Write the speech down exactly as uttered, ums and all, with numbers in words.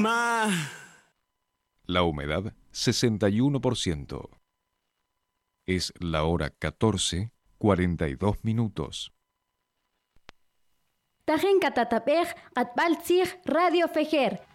Mamá. La humedad, sesenta y uno por ciento. Es la hora catorce, cuarenta y dos minutos. Tajen katatapej atbaltzig Radio Fejer.